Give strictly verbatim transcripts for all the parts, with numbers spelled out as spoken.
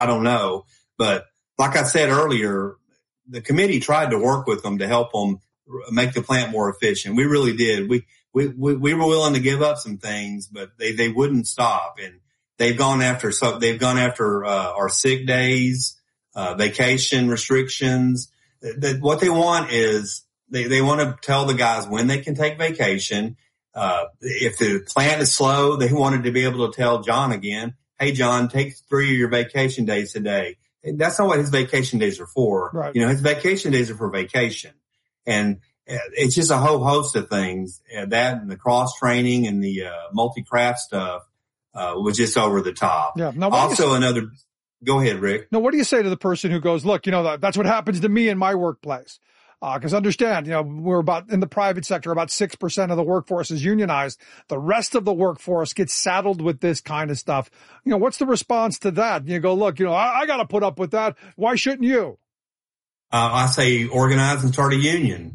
I don't know. But like I said earlier, the committee tried to work with them to help them make the plant more efficient. We really did. We, we, we, we were willing to give up some things, but they, they wouldn't stop. And they've gone after, so they've gone after, uh, our sick days, uh, vacation restrictions. That what they want is they, they want to tell the guys when they can take vacation. Uh, if the plant is slow, they wanted to be able to tell John again, hey, John, take three of your vacation days today. That's not what his vacation days are for. Right. You know, his vacation days are for vacation. And it's just a whole host of things. That and the cross training and the uh, multi-craft stuff uh, was just over the top. Yeah. Now, also another, go ahead, Rick. No, what do you say to the person who goes, look, you know, that, that's what happens to me in my workplace. Uh, cause understand, you know, we're about in the private sector, about six percent of the workforce is unionized. The rest of the workforce gets saddled with this kind of stuff. You know, what's the response to that? You go, look, you know, I, I got to put up with that. Why shouldn't you? Uh, I say organize and start a union.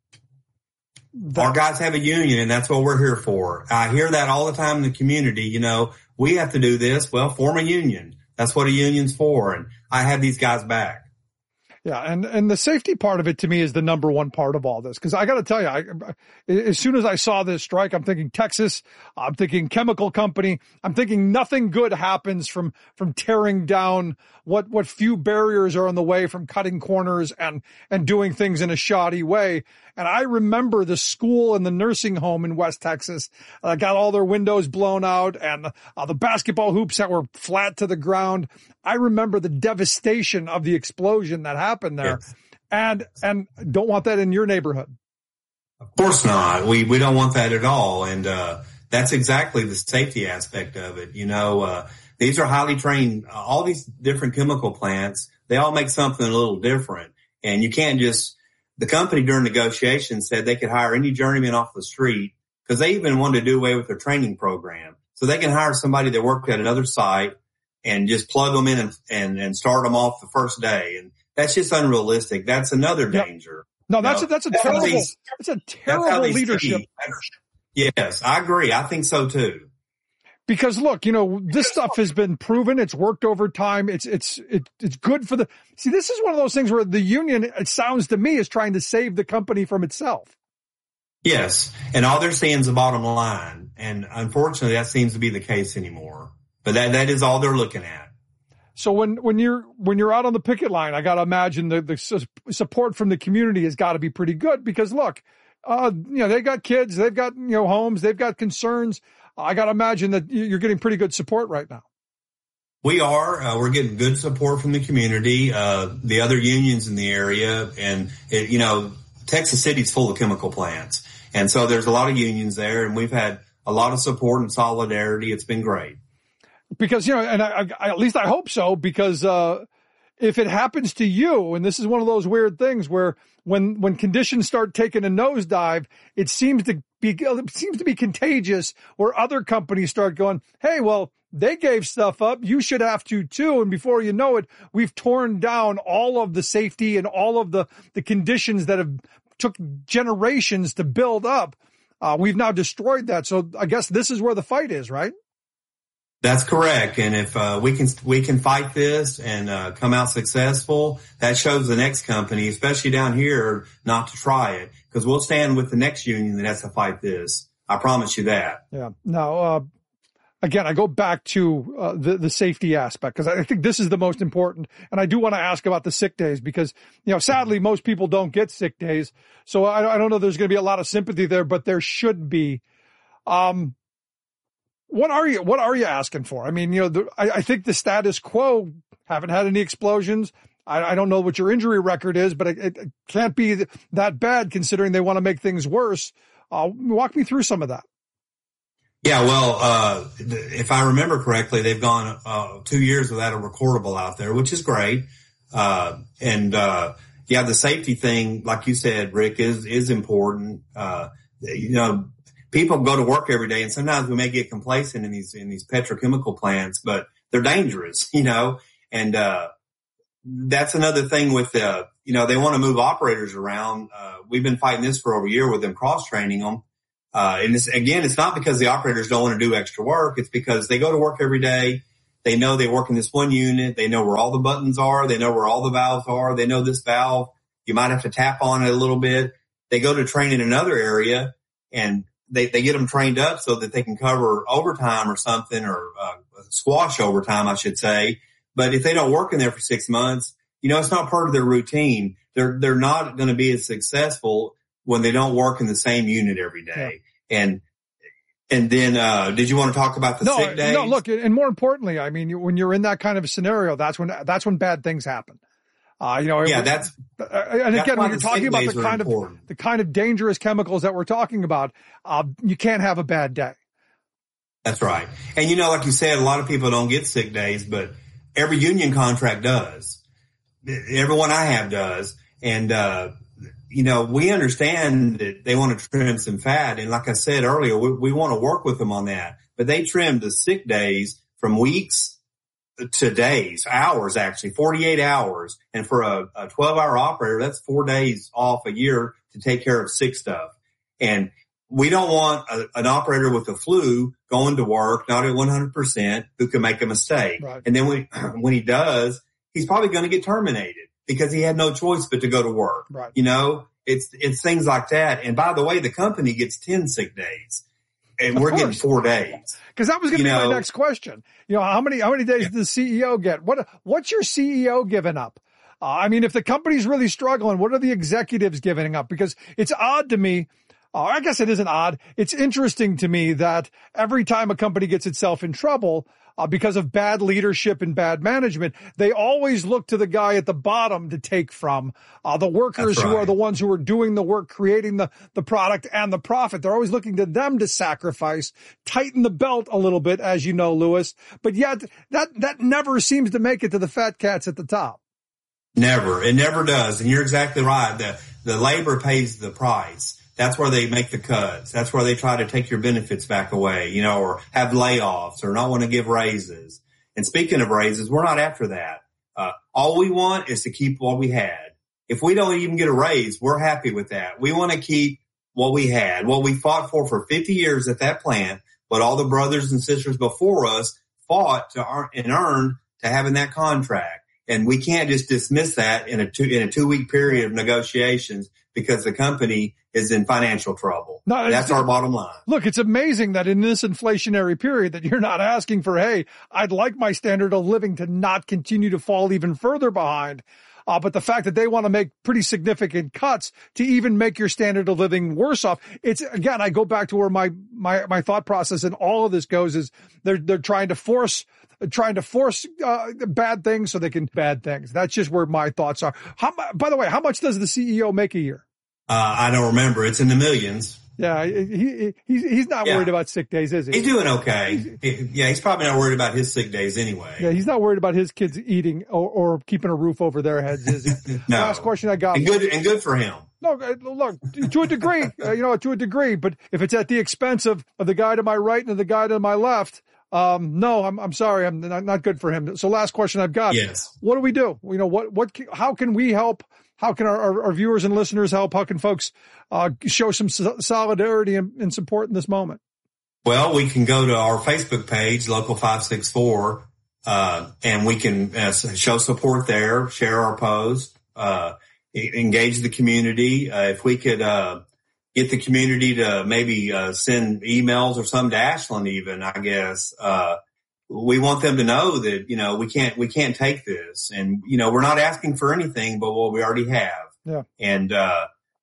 That, Our guys have a union, and that's what we're here for. I hear that all the time in the community. You know, we have to do this. Well, form a union. That's what a union's for. And I have these guys back. Yeah. And, and the safety part of it to me is the number one part of all this. Cause I got to tell you, I, as soon as I saw this strike, I'm thinking Texas, I'm thinking chemical company. I'm thinking nothing good happens from, from tearing down what, what few barriers are on the way from cutting corners and, and doing things in a shoddy way. And I remember the school and the nursing home in West Texas uh, got all their windows blown out and uh, the basketball hoops that were flat to the ground. I remember the devastation of the explosion that happened there. Yes. And, and don't want that in your neighborhood. Of course not. We, we don't want that at all. And, uh, that's exactly the safety aspect of it. You know, uh, these are highly trained, uh, all these different chemical plants, they all make something a little different. And you can't just, the company during negotiations said they could hire any journeyman off the street because they even wanted to do away with their training program. So they can hire somebody that worked at another site and just plug them in and, and, and start them off the first day. And that's just unrealistic. That's another Yep. danger. No, that's you a, that's a that's terrible, these, that's a terrible that's leadership. See. Yes, I agree. I think so too. Because look, you know, this stuff has been proven. It's worked over time. It's, it's, it, it's good for the, see, this is one of those things where the union, it sounds to me, is trying to save the company from itself. Yes. And all they're seeing is the bottom line. And unfortunately, that seems to be the case anymore. But that, that is all they're looking at. So when, when you're, when you're out on the picket line, I got to imagine the, the su- support from the community has got to be pretty good because look, uh, you know, they got kids, they've got, you know, homes, they've got concerns. I got to imagine that you're getting pretty good support right now. We are. Uh, we're getting good support from the community, uh, the other unions in the area. And, it, you know, Texas City's full of chemical plants. And so there's a lot of unions there, and we've had a lot of support and solidarity. It's been great. Because, you know, and I, I, at least I hope so, because uh, if it happens to you, and this is one of those weird things where when when conditions start taking a nosedive, it seems to be it seems to be contagious, where other companies start going, hey, well, they gave stuff up, you should have to too. And before you know it, we've torn down all of the safety and all of the, the conditions that have took generations to build up. Uh, we've now destroyed that. So I guess this is where the fight is, right? That's correct. And if uh, we can we can fight this and uh, come out successful, that shows the next company, especially down here, not to try it, because we'll stand with the next union that has to fight this. I promise you that. Yeah. Now, uh, again, I go back to uh, the the safety aspect, because I think this is the most important. And I do want to ask about the sick days, because, you know, sadly, most people don't get sick days. So I, I don't know there's going to be a lot of sympathy there, but there should be. Um, What are you, what are you asking for? I mean, you know, the, I, I think the status quo, haven't had any explosions. I, I don't know what your injury record is, but it, it can't be that bad considering they want to make things worse. Uh, walk me through some of that. Yeah, well, uh, if I remember correctly, they've gone, uh, two years without a recordable out there, which is great. Uh, and, uh, yeah, the safety thing, like you said, Rick, is, is important. Uh, you know, people go to work every day, and sometimes we may get complacent in these, in these petrochemical plants, but they're dangerous, you know, and, uh, that's another thing with, uh, you know, they want to move operators around. Uh, we've been fighting this for over a year with them cross-training them. Uh, and it's, again, it's not because the operators don't want to do extra work. It's because they go to work every day. They know they work in this one unit. They know where all the buttons are. They know where all the valves are. They know this valve. You might have to tap on it a little bit. They go to train in another area and they, they get them trained up so that they can cover overtime or something, or uh, squash overtime, I should say. But if they don't work in there for six months, you know, it's not part of their routine. They're, they're not going to be as successful when they don't work in the same unit every day. Yeah. And, and then, uh, did you want to talk about the no, sick days? No, look, and more importantly, I mean, when you're in that kind of a scenario, that's when, that's when bad things happen. Uh, you know, yeah, it, that's, uh, and that's again, when you're talking about the kind important. of, the kind of dangerous chemicals that we're talking about, uh, you can't have a bad day. That's right. And you know, like you said, a lot of people don't get sick days, but every union contract does. Everyone I have does. And, uh, you know, we understand that they want to trim some fat. And like I said earlier, we, we want to work with them on that, but they trim the sick days from weeks to days, hours, actually forty-eight hours. And for a, a twelve hour operator, that's four days off a year to take care of sick stuff. And we don't want a, an operator with the flu going to work, not at one hundred percent, who can make a mistake. Right. And then when, when he does, he's probably going to get terminated because he had no choice but to go to work. Right. You know, it's, it's things like that. And by the way, the company gets ten sick days and of we're course. getting four days. Cause that was going to be know, my next question. You know, how many, how many days yeah. does the C E O get? What, what's your C E O giving up? Uh, I mean, if the company's really struggling, what are the executives giving up? Because it's odd to me. Uh, I guess it isn't odd. It's interesting to me that every time a company gets itself in trouble, Uh, because of bad leadership and bad management, they always look to the guy at the bottom to take from, uh, the workers right. who are the ones who are doing the work, creating the, the product and the profit. They're always looking to them to sacrifice, tighten the belt a little bit, as you know, Louis. But yet that, that never seems to make it to the fat cats at the top. Never. It never does. And you're exactly right. The, the labor pays the price. That's where they make the cuts. That's where they try to take your benefits back away, you know, or have layoffs or not want to give raises. And speaking of raises, we're not after that. Uh, all we want is to keep what we had. If we don't even get a raise, we're happy with that. We want to keep what we had, what we fought for for fifty years at that plant, what all the brothers and sisters before us fought to earn and earned to having that contract. And we can't just dismiss that in a two, in a two week period of negotiations because the company is in financial trouble. No, that's our bottom line. Look, it's amazing that in this inflationary period that you're not asking for, hey, I'd like my standard of living to not continue to fall even further behind. Uh, but the fact that they want to make pretty significant cuts to even make your standard of living worse off. It's again, I go back to where my, my, my thought process in all of this goes is they're, they're trying to force trying to force uh, bad things so they can bad things. That's just where my thoughts are. How, by the way, how much does the C E O make a year? Uh, I don't remember. It's in the millions. Yeah. He, he he's, he's not yeah. worried about sick days, is he? He's doing okay. He's, yeah. He's probably not worried about his sick days anyway. Yeah. He's not worried about his kids eating or, or keeping a roof over their heads, is he? No. Last question I got. And good, and good for him. No, look, to a degree, uh, you know, to a degree, but if it's at the expense of, of the guy to my right and the guy to my left, Um, no, I'm, I'm sorry. I'm not, not good for him. So last question I've got. Yes. What do we do? You know, what, what, how can we help? How can our, our, our viewers and listeners help? How can folks, uh, show some solidarity and, and support in this moment? Well, we can go to our Facebook page, Local five six four, uh, and we can uh, show support there, share our post, uh, engage the community. Uh, if we could, uh, get the community to maybe uh, send emails or something to Ashland even, I guess. Uh, we want them to know that, you know, we can't, we can't take this. And, you know, we're not asking for anything but what we already have. Yeah. And uh,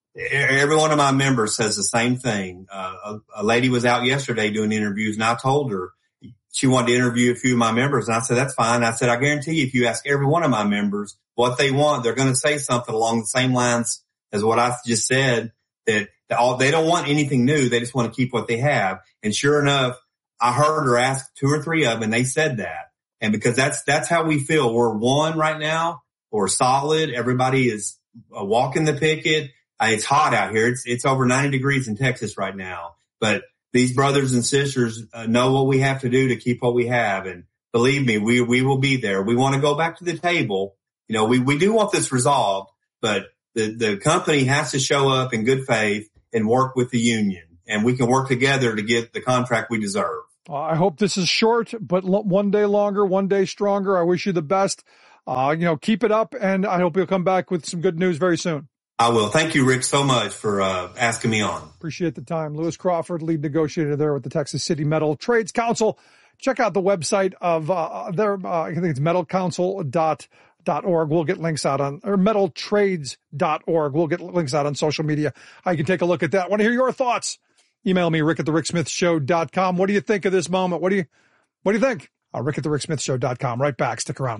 every one of my members says the same thing. Uh, a, a lady was out yesterday doing interviews, and I told her she wanted to interview a few of my members. And I said, that's fine. I said, I guarantee you, if you ask every one of my members what they want, they're going to say something along the same lines as what I just said, that they don't want anything new. They just want to keep what they have. And sure enough, I heard her ask two or three of them, and they said that. And because that's, that's how we feel. We're one right now. We're solid. Everybody is uh, walking the picket. Uh, it's hot out here. It's, it's over ninety degrees in Texas right now. But these brothers and sisters uh, know what we have to do to keep what we have. And believe me, we, we will be there. We want to go back to the table. You know, we, we do want this resolved, but the, the company has to show up in good faith and work with the union, and we can work together to get the contract we deserve. Uh, I hope this is short, but l- one day longer, one day stronger. I wish you the best. Uh, you know, keep it up, and I hope you'll come back with some good news very soon. I will. Thank you, Rick, so much for uh, asking me on. Appreciate the time. Lewis Crawford, lead negotiator there with the Texas City Metal Trades Council. Check out the website of uh, their, uh, I think it's metal council dot org. We'll get links out on, or metal trades dot org. We'll get links out on social media. I can take a look at that. Want to hear your thoughts? Email me, rick at the rick smith show dot com. What do you think of this moment? What do you, what do you think? Uh, rick at the rick smith show dot com. Right back. Stick around.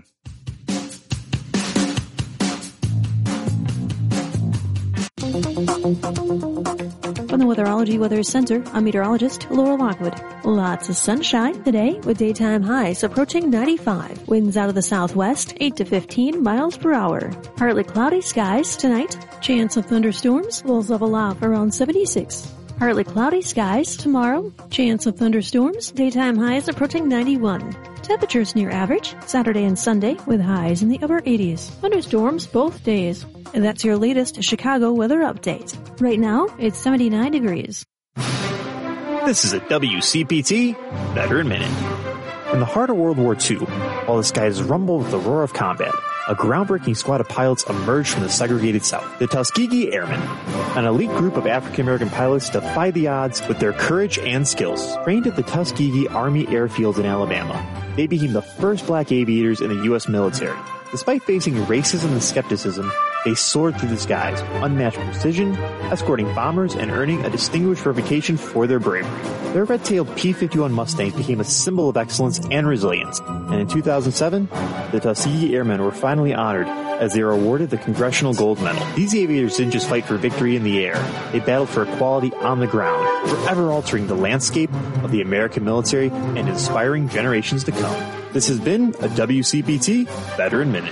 From the Weatherology Weather Center, I'm meteorologist Laura Lockwood. Lots of sunshine today with daytime highs approaching ninety-five. Winds out of the southwest, eight to fifteen miles per hour. Partly cloudy skies tonight. Chance of thunderstorms. Lows level off around seventy-six. Partly cloudy skies tomorrow. Chance of thunderstorms. Daytime highs approaching ninety-one. Temperatures near average Saturday and Sunday with highs in the upper eighties. Thunderstorms both days. And that's your latest Chicago weather update. Right now, it's seventy-nine degrees. This is a W C P T Veteran Minute. In the heart of World War Two, while the skies rumbled with the roar of combat, a groundbreaking squad of pilots emerged from the segregated South, the Tuskegee Airmen. An elite group of African-American pilots defied the odds with their courage and skills. Trained at the Tuskegee Army Airfield in Alabama, they became the first black aviators in the U S military. Despite facing racism and skepticism, they soared through the skies with unmatched precision, escorting bombers and earning a distinguished reputation for their bravery. Their red-tailed P fifty-one Mustangs became a symbol of excellence and resilience, and in two thousand seven, the Tuskegee Airmen were finally honored as they were awarded the Congressional Gold Medal. These aviators didn't just fight for victory in the air, they battled for equality on the ground, forever altering the landscape of the American military and inspiring generations to come. This has been a W C P T Veteran Minute.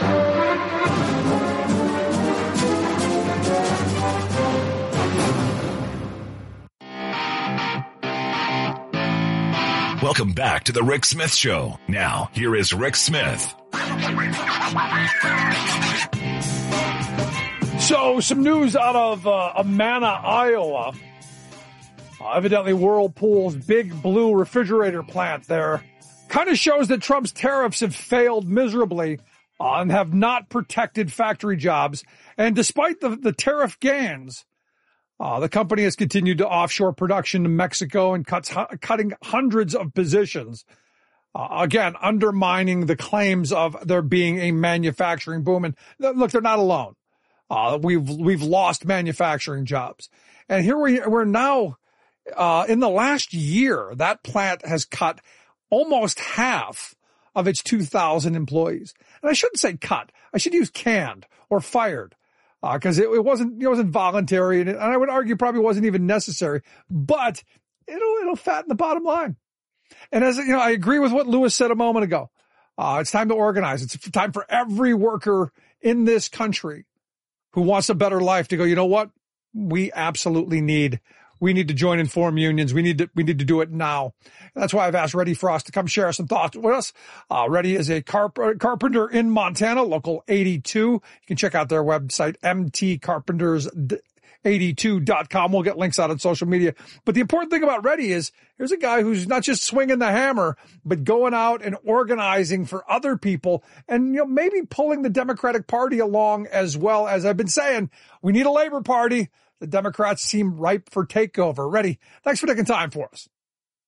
Welcome back to the Rick Smith Show. Now, here is Rick Smith. So, some news out of uh, Amana, Iowa. Uh, evidently, Whirlpool's big blue refrigerator plant there kind of shows that Trump's tariffs have failed miserably uh, and have not protected factory jobs. And despite the, the tariff gains, Uh, the company has continued to offshore production to Mexico and cuts, hu- cutting hundreds of positions. Uh, again, undermining the claims of there being a manufacturing boom. And th- look, they're not alone. Uh, we've, we've lost manufacturing jobs. And here we, we're now, uh, in the last year, that plant has cut almost half of its two thousand employees. And I shouldn't say cut. I should use canned or fired. Because uh, it, it wasn't it wasn't voluntary, and, it, and I would argue probably wasn't even necessary. But it'll it'll fatten the bottom line. And as you know, I agree with what Lewis said a moment ago. Uh, it's time to organize. It's time for every worker in this country who wants a better life to go, you know what? We absolutely need. We need to join and form unions. We need to, we need to do it now. And that's why I've asked Reddy Frost to come share some thoughts with us. Uh, Reddy is a carp- carpenter in Montana, local eighty-two. You can check out their website, m t carpenters eighty-two dot com. We'll get links out on social media. But the important thing about Reddy is here's a guy who's not just swinging the hammer, but going out and organizing for other people and, you know, maybe pulling the Democratic Party along as well. As I've been saying, we need a Labor Party. The Democrats seem ripe for takeover. Reddy, thanks for taking time for us.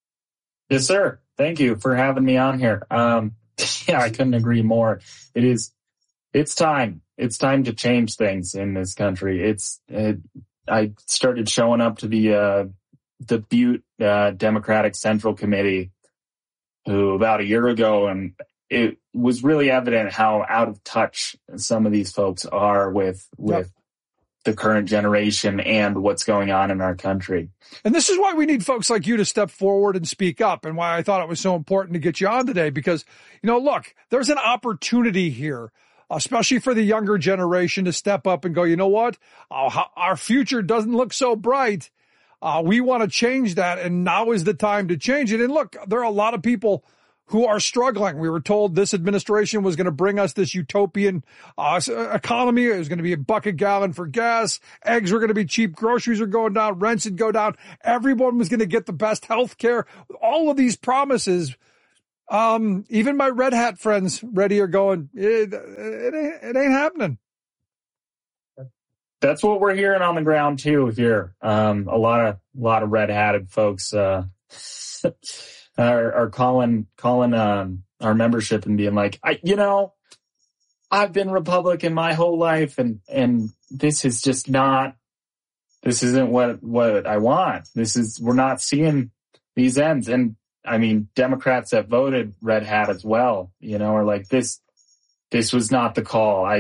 Yes, sir. Thank you for having me on here. Um, yeah, I couldn't agree more. It is, it's time. It's time to change things in this country. It's, it, I started showing up to the, uh, the Butte, uh, Democratic Central Committee, who about a year ago, and it was really evident how out of touch some of these folks are with, with, yep. the current generation and what's going on in our country. And this is why we need folks like you to step forward and speak up, and why I thought it was so important to get you on today, because, you know, look, there's an opportunity here, especially for the younger generation, to step up and go, you know what? Uh, our future doesn't look so bright. Uh, we want to change that, and now is the time to change it. And look, there are a lot of people who are struggling. We were told this administration was going to bring us this utopian uh, economy. It was going to be a buck a gallon for gas. Eggs were going to be cheap. Groceries are going down. Rents would go down. Everyone was going to get the best health care. All of these promises. Um, even my red hat friends ready are going, it, it, ain't, it ain't happening. That's what we're hearing on the ground too here. Um, a lot of, a lot of red hatted folks, uh, are, are calling, calling, um, our membership and being like, I, you know, I've been Republican my whole life and, and this is just not, this isn't what, what I want. This is, we're not seeing these ends. And I mean, Democrats that voted red hat as well, you know, are like this, this was not the call. I,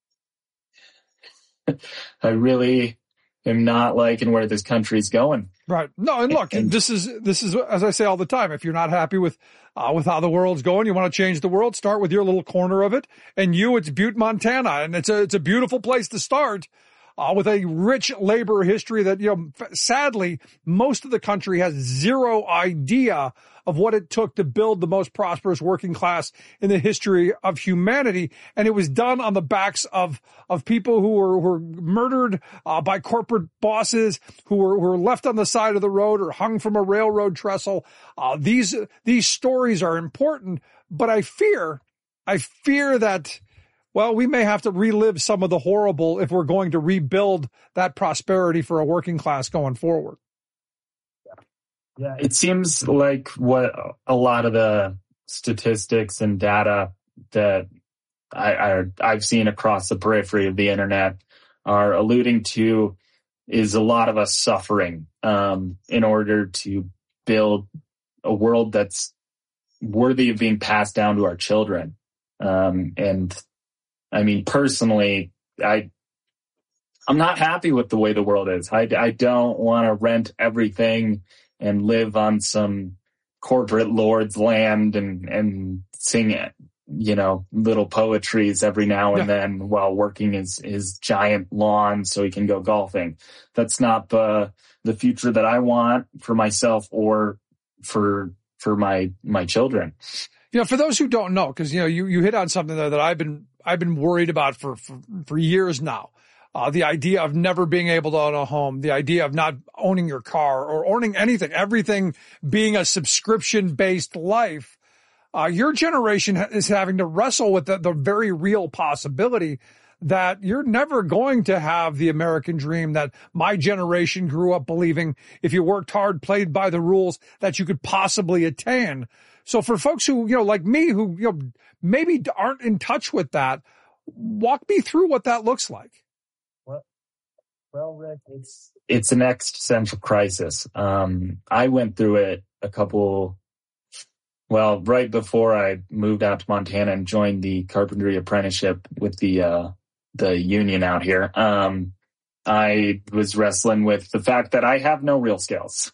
I really am not liking where this country's going. Right. No, and look, and, this is, this is, as I say all the time, if you're not happy with, uh, with how the world's going, you want to change the world, start with your little corner of it. And you, it's Butte, Montana. And it's a, it's a beautiful place to start, uh, with a rich labor history that, you know, sadly, most of the country has zero idea of what it took to build the most prosperous working class in the history of humanity. And it was done on the backs of, of people who were, were murdered, uh, by corporate bosses, who were, who were left on the side of the road or hung from a railroad trestle. Uh, these, these stories are important, but I fear, I fear that, well, we may have to relive some of the horrible if we're going to rebuild that prosperity for a working class going forward. Yeah, it seems like what a lot of the statistics and data that I, I, I've seen across the periphery of the internet are alluding to is a lot of us suffering um, in order to build a world that's worthy of being passed down to our children. Um, and I mean, personally, I, I'm not happy with the way the world is. I, I don't want to rent everything and live on some corporate lord's land and, and sing, you know, little poetries every now and yeah. then while working his, his giant lawn so he can go golfing. That's not the, the future that I want for myself or for, for my, my children. You know, for those who don't know, cause you know, you, you hit on something there that I've been, I've been worried about for, for, for years now. Uh, the idea of never being able to own a home, the idea of not owning your car or owning anything, everything being a subscription-based life. Uh, your generation is having to wrestle with the, the very real possibility that you're never going to have the American dream that my generation grew up believing if you worked hard, played by the rules, that you could possibly attain. So for folks who, you know, like me, who, you know, maybe aren't in touch with that, walk me through what that looks like. Well, Rick, it's it's an existential crisis. Um, I went through it a couple, well, right before I moved out to Montana and joined the carpentry apprenticeship with the uh, the union out here. Um, I was wrestling with the fact that I have no real skills,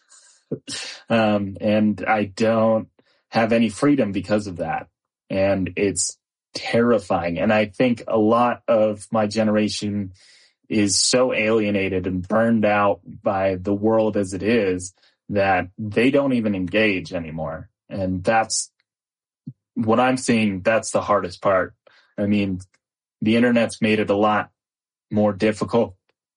um, and I don't have any freedom because of that, and it's terrifying. And I think a lot of my generation is so alienated and burned out by the world as it is that they don't even engage anymore. And that's what I'm seeing. That's the hardest part. I mean, the internet's made it a lot more difficult,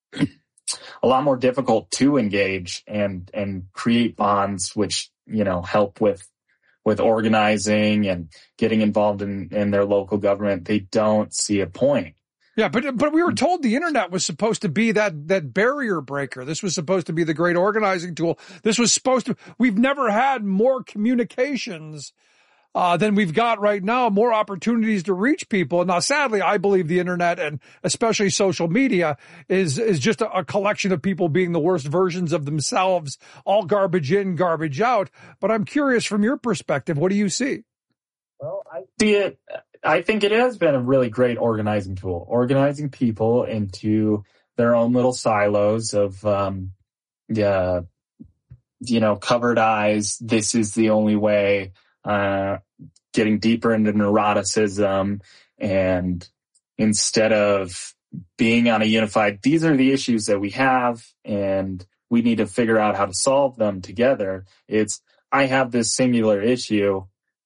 a lot more difficult to engage and, and create bonds, which, you know, help with, with organizing and getting involved in, in their local government. They don't see a point. Yeah, but but we were told the internet was supposed to be that that barrier breaker. This was supposed to be the great organizing tool. This was supposed to. We've never had more communications uh, than we've got right now. More opportunities to reach people. Now, sadly, I believe the internet and especially social media is is just a, a collection of people being the worst versions of themselves, all garbage in, garbage out. But I'm curious from your perspective, what do you see? Well, I see it. I think it has been a really great organizing tool, organizing people into their own little silos of, um, yeah, you know, covered eyes. This is the only way, uh, getting deeper into neuroticism. And instead of being on a unified, these are the issues that we have and we need to figure out how to solve them together. It's, I have this singular issue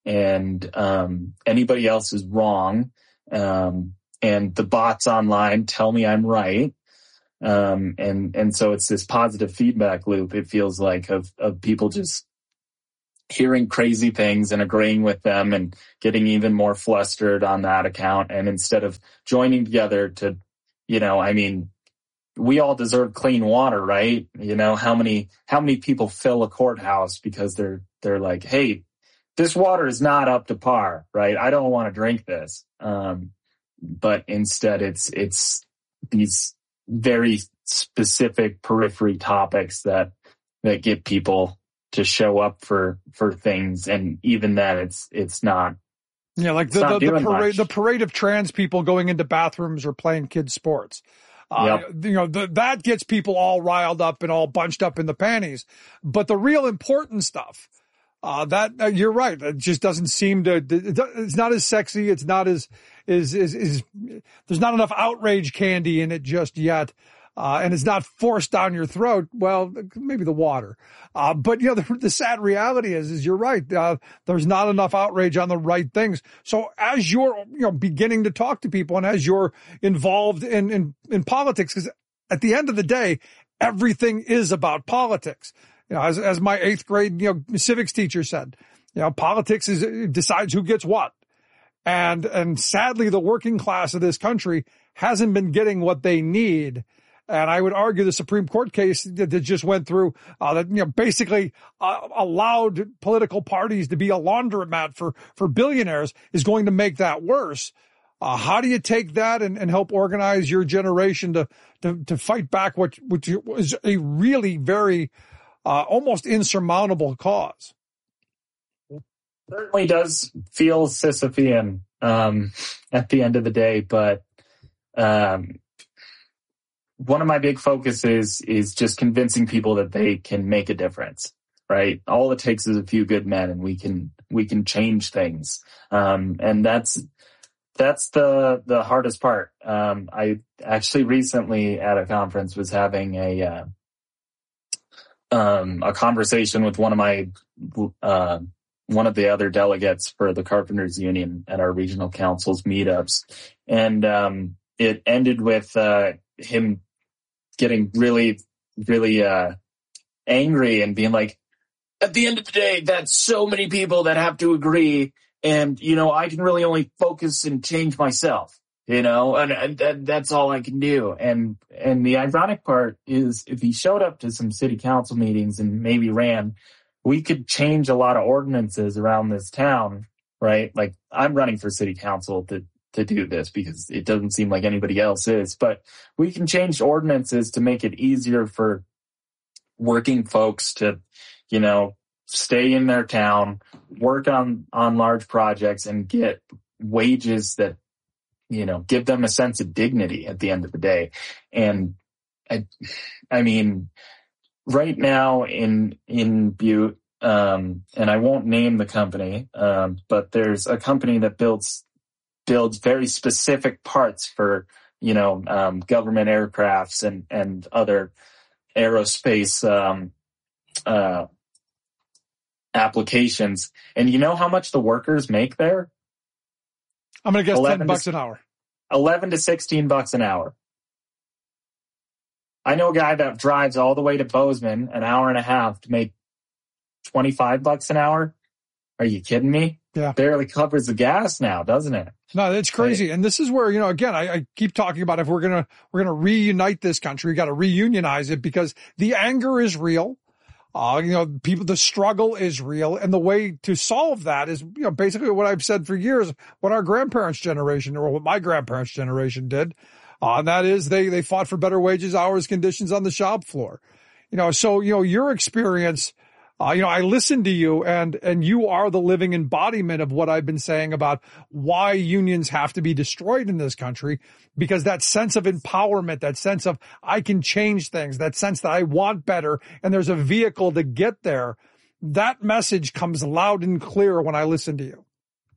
and um, anybody else is wrong. Um, and the bots online tell me I'm right. Um, and, and so it's this positive feedback loop, it feels like, of, of people just hearing crazy things and agreeing with them and getting even more flustered on that account. And instead of joining together to, you know, I mean, we all deserve clean water, right? You know, how many, how many people fill a courthouse because they're, they're like, hey, this water is not up to par, right? I don't want to drink this. Um, but instead it's, it's these very specific periphery topics that, that get people to show up for, for things. And even then it's, it's not. Yeah. Like the, the, the parade, the parade of trans people going into bathrooms or playing kids sports. Uh, yep. You know, the, that gets people all riled up and all bunched up in the panties. But the real important stuff, uh, that, uh, you're right. It just doesn't seem to, it's not as sexy. It's not as, is, is, is, there's not enough outrage candy in it just yet. Uh, and it's not forced down your throat. Well, maybe the water. Uh, but you know, the, the sad reality is, is you're right. Uh, there's not enough outrage on the right things. So as you're, you know, beginning to talk to people and as you're involved in, in, in politics, because at the end of the day, everything is about politics. You know, as, as my eighth grade, you know, civics teacher said, you know, politics is, it decides who gets what. And, and sadly, the working class of this country hasn't been getting what they need. And I would argue the Supreme Court case that, that just went through, uh, that, you know, basically, uh, allowed political parties to be a laundromat for, for billionaires is going to make that worse. Uh, how do you take that and, and help organize your generation to, to, to fight back what, which is a really very, uh, almost insurmountable cause? Certainly does feel Sisyphean, um, at the end of the day, but, um, one of my big focuses is just convincing people that they can make a difference, right? All it takes is a few good men and we can, we can change things. Um, and that's, that's the, the hardest part. Um, I actually recently at a conference was having a, uh, um, a conversation with one of my, uh, one of the other delegates for the Carpenters Union at our regional council's meetups. And, um, it ended with, uh, him getting really, really, uh, angry and being like, at the end of the day, that's so many people that have to agree. And, you know, I can really only focus and change myself, you know, and, and that, that's all I can do. And, and the ironic part is if he showed up to some city council meetings and maybe ran, we could change a lot of ordinances around this town, right? Like I'm running for city council to, to do this because it doesn't seem like anybody else is, but we can change ordinances to make it easier for working folks to, you know, stay in their town, work on, on large projects and get wages that, you know, give them a sense of dignity at the end of the day. And I, I mean, right now in, in Butte, um, and I won't name the company, um, but there's a company that builds builds very specific parts for, you know, um, government aircrafts and, and other aerospace, um, uh, applications. And you know how much the workers make there? I'm going to guess ten bucks an hour. eleven to sixteen bucks an hour. I know a guy that drives all the way to Bozeman an hour and a half to make twenty-five bucks an hour. Are you kidding me? Yeah. Barely covers the gas now, doesn't it? No, it's crazy. Right. And this is where, you know, again, I, I keep talking about if we're going to, we're going to reunite this country, we got to reunionize it because the anger is real. Uh, you know, people, the struggle is real. And the way to solve that is, you know, basically what I've said for years, what our grandparents' generation or what my grandparents' generation did. Uh, and that is they, they fought for better wages, hours, conditions on the shop floor. You know, so, you know, your experience, Uh, you know, I listen to you and, and you are the living embodiment of what I've been saying about why unions have to be destroyed in this country, because that sense of empowerment, that sense of I can change things, that sense that I want better and there's a vehicle to get there. That message comes loud and clear when I listen to you.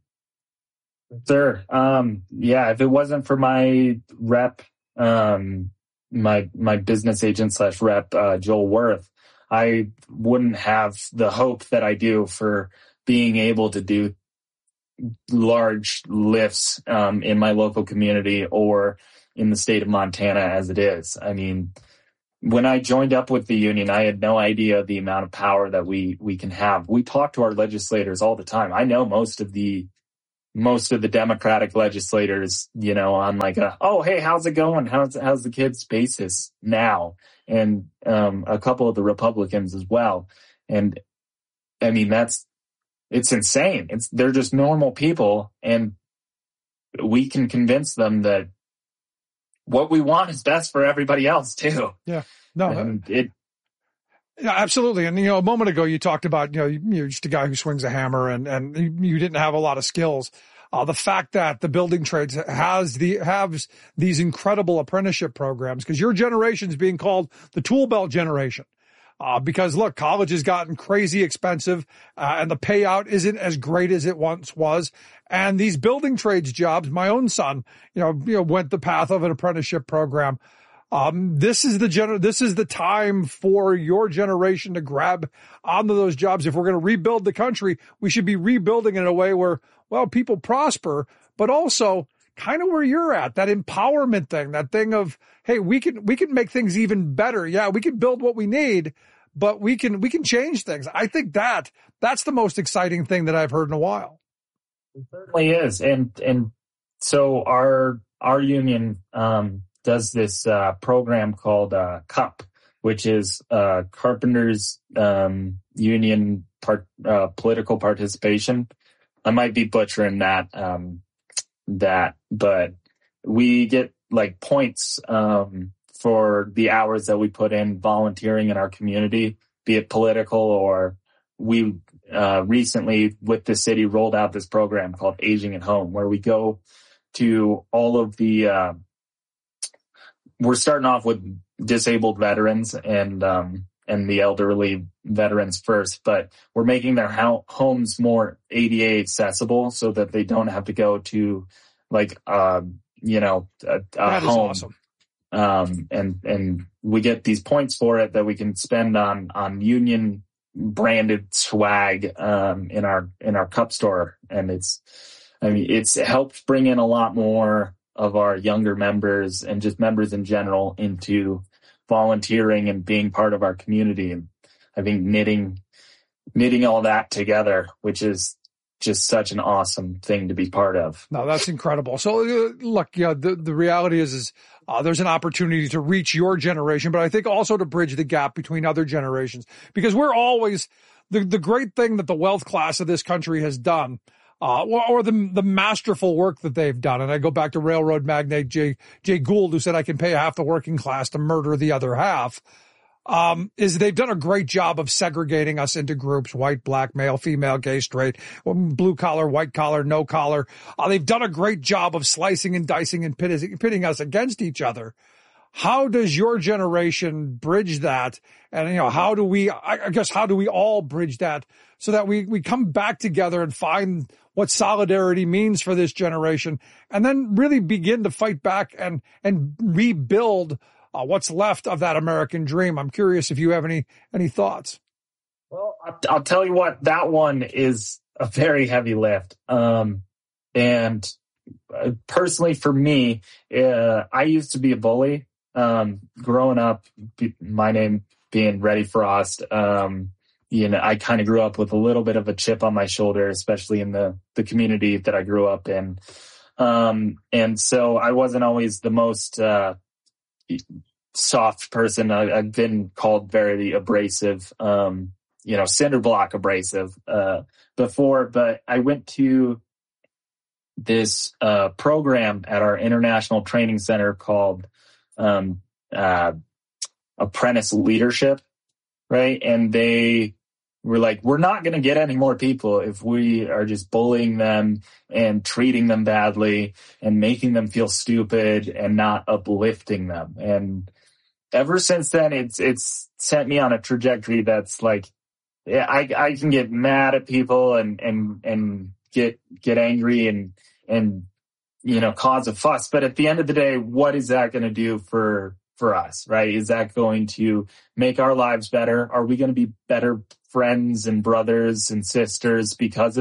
Sir, um, yeah, if it wasn't for my rep, um, my, my business agent slash rep, uh, Joel Worth, I wouldn't have the hope that I do for being able to do large lifts um, in my local community or in the state of Montana as it is. I mean, when I joined up with the union, I had no idea the amount of power that we we can have. We talk to our legislators all the time. I know most of the most of the Democratic legislators, you know, on like a, oh, hey, how's it going? How's how's the kids' basis now? And um, a couple of the Republicans as well. And I mean, that's, it's insane. It's, they're just normal people, and we can convince them that what we want is best for everybody else too. Yeah, no, and it, yeah, absolutely. And, you know, a moment ago you talked about, you know, you're just a guy who swings a hammer, and, and you didn't have a lot of skills. Uh, the fact that the building trades has the, has these incredible apprenticeship programs, because your generation is being called the tool belt generation. Uh, because look, college has gotten crazy expensive, uh, and the payout isn't as great as it once was. And these building trades jobs, my own son, you know, you know, went the path of an apprenticeship program. Um, this is the gener- this is the time for your generation to grab onto those jobs. If we're going to rebuild the country, we should be rebuilding in a way where, well, people prosper, but also kind of where you're at, that empowerment thing, that thing of, hey, we can, we can make things even better. Yeah, we can build what we need, but we can, we can change things. I think that that's the most exciting thing that I've heard in a while. It certainly is. And, and so our, our union, um, does this, uh, program called, uh, C U P, which is, uh, Carpenters, um, Union part, uh, political participation. I might be butchering that, um, that, but we get like points, um, for the hours that we put in volunteering in our community, be it political, or we, uh, recently with the city rolled out this program called Aging at Home, where we go to all of the, uh, we're starting off with disabled veterans and, um, and the elderly veterans first, but we're making their ho- homes more A D A accessible so that they don't have to go to like, uh, you know, a, a that is home. awesome. Um, and, and we get these points for it that we can spend on, on union branded swag, um, in our, in our cup store. And it's, I mean, it's helped bring in a lot more of our younger members and just members in general into volunteering and being part of our community. And I think knitting, knitting all that together, which is just such an awesome thing to be part of. No, that's incredible. So uh, look, yeah, the, the reality is, is uh, there's an opportunity to reach your generation, but I think also to bridge the gap between other generations, because we're always the, the great thing that the wealth class of this country has done. Uh, or, or the, the masterful work that they've done. And I go back to railroad magnate Jay, Jay Gould, who said, I can pay half the working class to murder the other half. Um, is they've done a great job of segregating us into groups, white, black, male, female, gay, straight, blue collar, white collar, no collar. Uh, they've done a great job of slicing and dicing and pitting, pitting us against each other. How does your generation bridge that? And, you know, how do we, I guess, how do we all bridge that so that we, we come back together and find what solidarity means for this generation, and then really begin to fight back and, and rebuild uh, what's left of that American dream? I'm curious if you have any, any thoughts. Well, I'll tell you what, that one is a very heavy lift. Um, and personally for me, uh, I used to be a bully. Um, growing up, my name being Reddy Frost, um, you know, I kind of grew up with a little bit of a chip on my shoulder, especially in the, the community that I grew up in. Um, and so I wasn't always the most, uh, soft person. I, I've been called very abrasive, um, you know, cinder block abrasive, uh, before, but I went to this, uh, program at our international training center called, um, uh, apprentice leadership, right? And they were like, we're not going to get any more people if we are just bullying them and treating them badly and making them feel stupid and not uplifting them. And ever since then, it's, it's sent me on a trajectory that's like, yeah, I, I can get mad at people and, and, and get, get angry and, and, you know, cause a fuss. But at the end of the day, what is that going to do for, for us, right? Is that going to make our lives better? Are we going to be better friends and brothers and sisters because of it?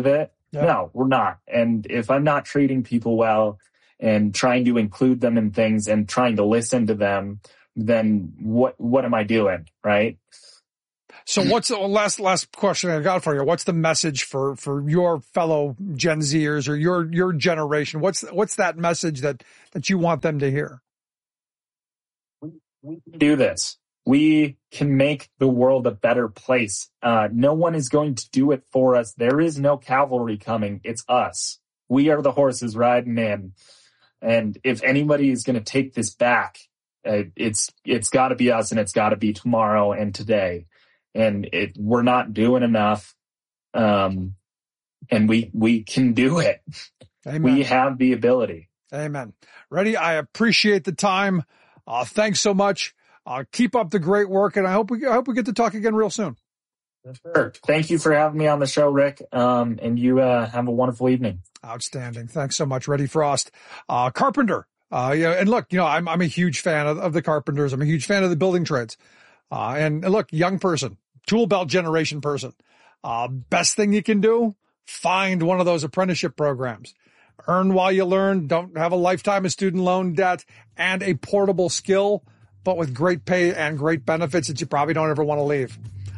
Yeah. No, we're not. And if I'm not treating people well and trying to include them in things and trying to listen to them, then what, what am I doing? Right. So what's the last, last question I got for you? What's the message for, for your fellow Gen Zers or your, your generation? What's, what's that message that, that you want them to hear? We, we can do this. We can make the world a better place. Uh, no one is going to do it for us. There is no cavalry coming. It's us. We are the horses riding in. And if anybody is going to take this back, uh, it's, it's got to be us, and it's got to be tomorrow and today. And it, we're not doing enough. Um, and we, we can do it. Amen. We have the ability. Amen. Reddy, I appreciate the time. Uh, thanks so much. Uh, keep up the great work, and I hope we I hope we get to talk again real soon. Sure. Thank you for having me on the show, Rick. Um, and you uh, have a wonderful evening. Outstanding. Thanks so much, Reddy Frost, uh, carpenter. Uh, yeah, and look, you know, I'm I'm a huge fan of, of the carpenters. I'm a huge fan of the building trades. Uh, and, and look, young person, tool belt generation person. Uh, best thing you can do: find one of those apprenticeship programs. Earn while you learn. Don't have a lifetime of student loan debt, and a portable skill, but with great pay and great benefits that you probably don't ever want to leave.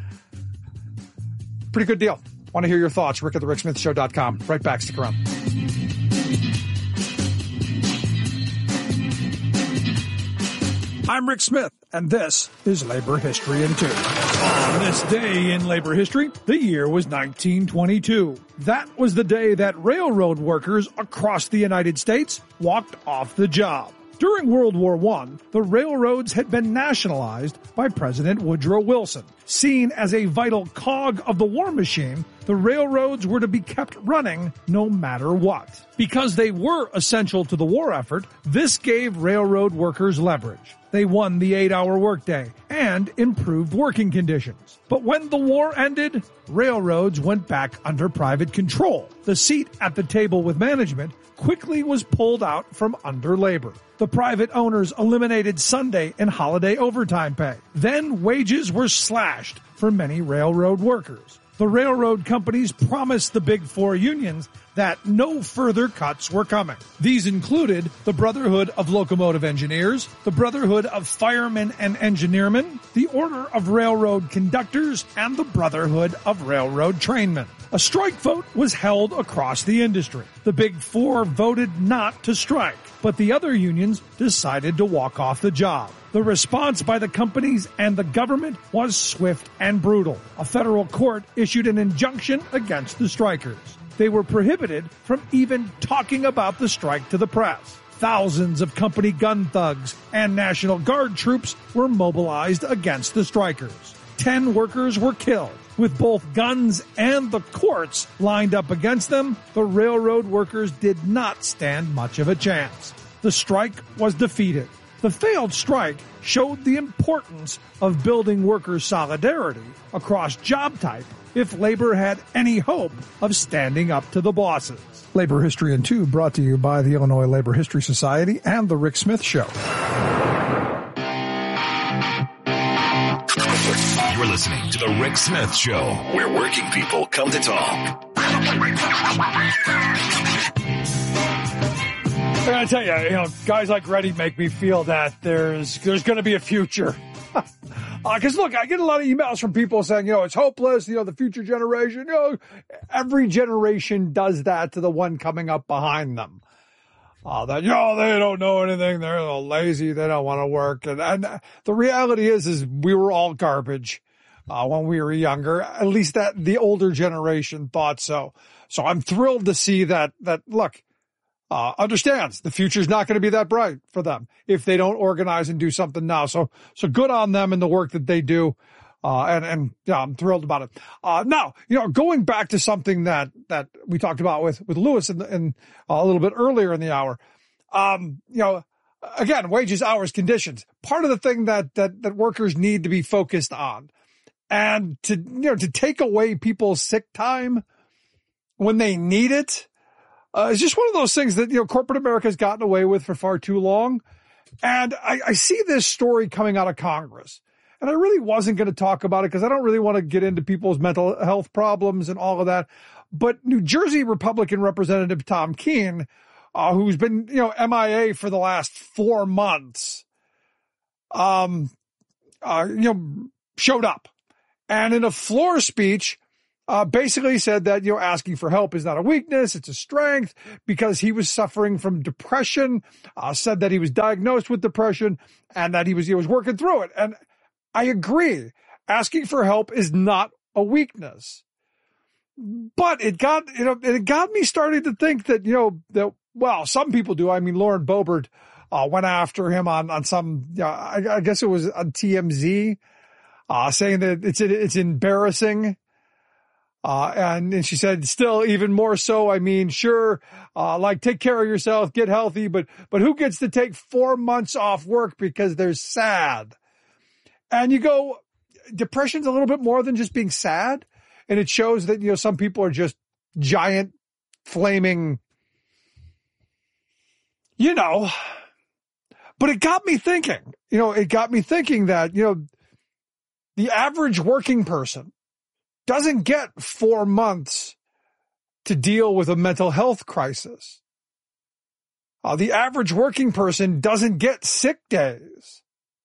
Pretty good deal. Want to hear your thoughts? Rick at the Rick Smith Show dot com. Right back. Stick around. I'm Rick Smith, and this is Labor History in Two. On this day in labor history, the year was nineteen twenty-two. That was the day that railroad workers across the United States walked off the job. During World War One, the railroads had been nationalized by President Woodrow Wilson. Seen as a vital cog of the war machine, the railroads were to be kept running no matter what. Because they were essential to the war effort, this gave railroad workers leverage. They won the eight-hour workday and improved working conditions. But when the war ended, railroads went back under private control. The seat at the table with management quickly was pulled out from under labor. The private owners eliminated Sunday and holiday overtime pay. Then wages were slashed for many railroad workers. The railroad companies promised the Big Four unions that no further cuts were coming. These included the Brotherhood of Locomotive Engineers, the Brotherhood of Firemen and Engineermen, the Order of Railroad Conductors, and the Brotherhood of Railroad Trainmen. A strike vote was held across the industry. The Big Four voted not to strike, but the other unions decided to walk off the job. The response by the companies and the government was swift and brutal. A federal court issued an injunction against the strikers. They were prohibited from even talking about the strike to the press. Thousands of company gun thugs and National Guard troops were mobilized against the strikers. Ten workers were killed. With both guns and the courts lined up against them, the railroad workers did not stand much of a chance. The strike was defeated. The failed strike showed the importance of building worker solidarity across job type if labor had any hope of standing up to the bosses. Labor History in Two brought to you by the Illinois Labor History Society and The Rick Smith Show. You're listening to The Rick Smith Show, where working people come to talk. I gotta tell you, you know, guys like Reddy make me feel that there's there's going to be a future. Because uh, look, I get a lot of emails from people saying, you know, it's hopeless. You know, the future generation. You know, every generation does that to the one coming up behind them. Uh, that, you know, they don't know anything. They're a little lazy. They don't want to work. And, and the reality is, is we were all garbage uh, when we were younger. At least that the older generation thought so. So I'm thrilled to see that. That look. Uh, understands the future's not going to be that bright for them if they don't organize and do something now. So, so good on them and the work that they do. Uh, and, and yeah, I'm thrilled about it. Uh, now, you know, going back to something that, that we talked about with, with Lewis in, the, in uh, a little bit earlier in the hour. Um, you know, again, wages, hours, conditions, part of the thing that, that, that workers need to be focused on, and to, you know, to take away people's sick time when they need it. Uh, it's just one of those things that, you know, corporate America has gotten away with for far too long. And I, I see this story coming out of Congress. and I really wasn't going to talk about it because I don't really want to get into people's mental health problems and all of that. But New Jersey Republican Representative Tom Keene, uh, who's been, you know, M I A for the last four months, um, uh, you know, showed up. And in a floor speech, uh, basically said that, you know, asking for help is not a weakness, it's a strength, because he was suffering from depression, uh, said that he was diagnosed with depression and that he was, he was working through it. And I agree. Asking for help is not a weakness. But it got, you know, it got me starting to think that, you know, that, well, some people do. I mean, Lauren Boebert, uh, went after him on, on some, you know, I, I guess it was on T M Z, uh, saying that it's, it's embarrassing. Uh, and, and she said, still even more so. I mean, sure, uh, like take care of yourself, get healthy, but, but who gets to take four months off work because they're sad? And you go, depression's a little bit more than just being sad. And it shows that, you know, some people are just giant, flaming, you know, but it got me thinking, you know, it got me thinking that, you know, the average working person doesn't get four months to deal with a mental health crisis. Uh, the average working person doesn't get sick days.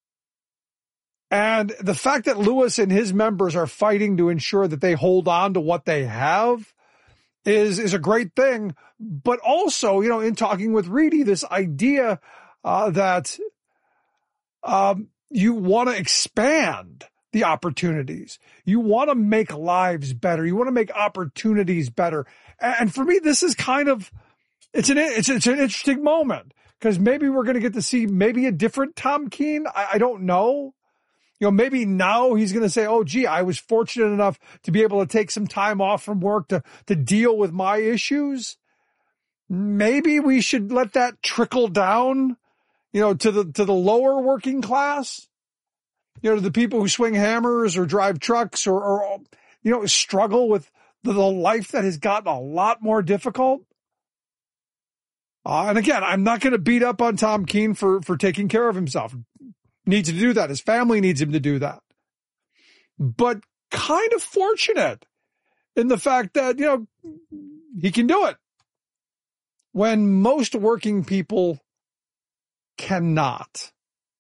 And the fact that Lewis and his members are fighting to ensure that they hold on to what they have is, is a great thing. But also, you know, in talking with Reedy, this idea uh, that um, you want to expand the opportunities. You want to make lives better. You want to make opportunities better. And for me, this is kind of, it's an, it's, it's an interesting moment because maybe we're going to get to see maybe a different Tom Keene. I, I don't know. You know, maybe now he's going to say, oh, gee, I was fortunate enough to be able to take some time off from work to, to deal with my issues. Maybe we should let that trickle down, you know, to the, to the lower working class, you know, to the people who swing hammers or drive trucks or, or you know, struggle with the, the life that has gotten a lot more difficult. Uh, and again, I'm not going to beat up on Tom Keene for, for taking care of himself. Needs to do that. His family needs him to do that. But kind of fortunate in the fact that, you know, he can do it when most working people cannot.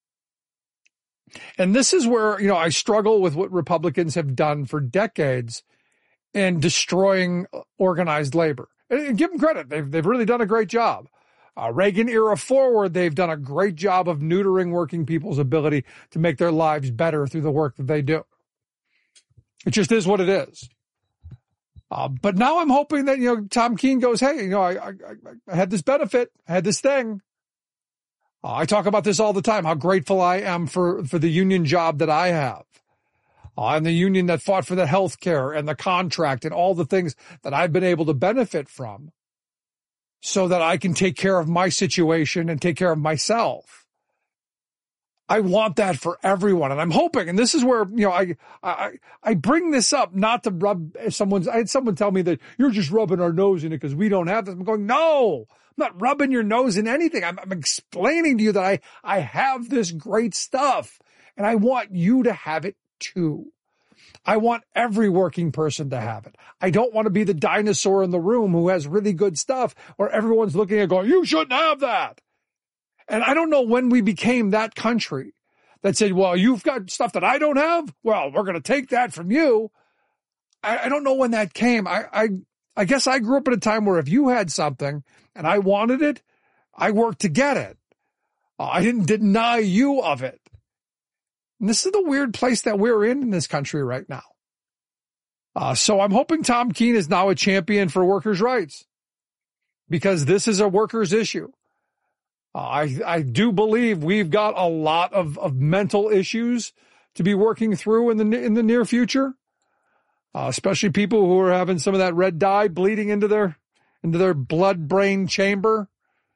And this is where, you know, I struggle with what Republicans have done for decades in destroying organized labor. And give them credit. They've, they've really done a great job. Uh, Reagan era forward, they've done a great job of neutering working people's ability to make their lives better through the work that they do. It just is what it is. Uh, but now I'm hoping that, you know, Tom Keene goes, hey, you know, I, I, I had this benefit, I had this thing. Uh, I talk about this all the time, how grateful I am for, for the union job that I have. Uh, and the union that fought for the health care and the contract and all the things that I've been able to benefit from, so that I can take care of my situation and take care of myself. I want that for everyone. And I'm hoping, and this is where, you know, I, I, I bring this up not to rub someone's, I had someone tell me that you're just rubbing our nose in it because we don't have this. I'm going, no, I'm not rubbing your nose in anything. I'm, I'm explaining to you that I, I have this great stuff and I want you to have it too. I want every working person to have it. I don't want to be the dinosaur in the room who has really good stuff where everyone's looking at going, you shouldn't have that. And I don't know when we became that country that said, well, you've got stuff that I don't have. Well, we're going to take that from you. I, I don't know when that came. I, I, I guess I grew up at a time where if you had something and I wanted it, I worked to get it. Uh, I didn't deny you of it. And this is the weird place that we're in in this country right now. Uh, so I'm hoping Tom Keene is now a champion for workers' rights because this is a workers' issue. Uh, I, I do believe we've got a lot of, of mental issues to be working through in the, in the near future, uh, especially people who are having some of that red dye bleeding into their, into their blood-brain chamber.